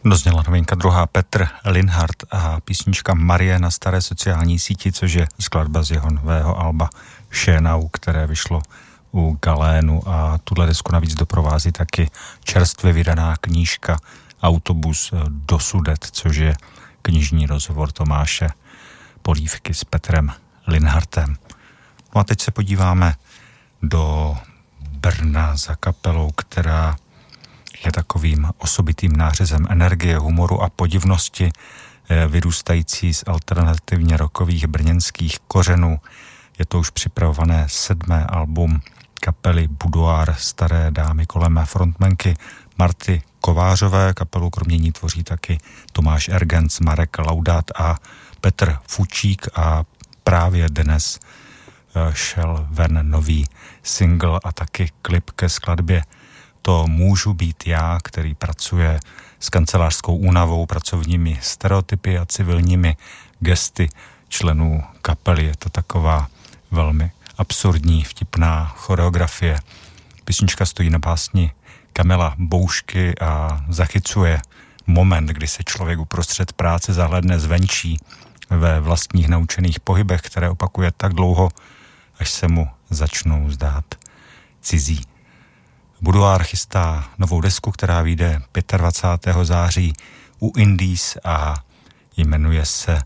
Dozněla novinka druhá, Petr Linhart a písnička Marie na staré sociální síti, což je skladba z jeho nového alba Šénau, které vyšlo u Galénu, a tuhle desku navíc doprovází taky čerstvě vydaná knížka Autobus do Sudet, což je knižní rozhovor Tomáše Polívky s Petrem Linhartem. No a teď se podíváme do Brna za kapelou, která je takovým osobitým nářezem energie, humoru a podivnosti, vyrůstající z alternativně rockových brněnských kořenů. Je to už připravované 7. album kapely Boudoir Staré dámy kolem frontmanky Marty Kovářové. Kapelu kromě ní tvoří taky Tomáš Ergens, Marek Laudát a Petr Fučík, a právě dnes šel ven nový single a taky klip ke skladbě To můžu být já, který pracuje s kancelářskou únavou, pracovními stereotypy a civilními gesty členů kapely. Je to taková velmi absurdní, vtipná choreografie. Písnička stojí na básni Kamila Boušky a zachycuje moment, kdy se člověk uprostřed práce zahlédne zvenčí ve vlastních naučených pohybech, které opakuje tak dlouho, až se mu začnou zdát cizí. Boudoir chystá novou desku, která vyjde 25. září u Indies a jmenuje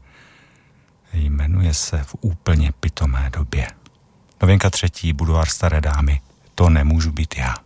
se V úplně pitomé době. Novinka třetí, Boudoir Staré dámy, To nemůžu být já.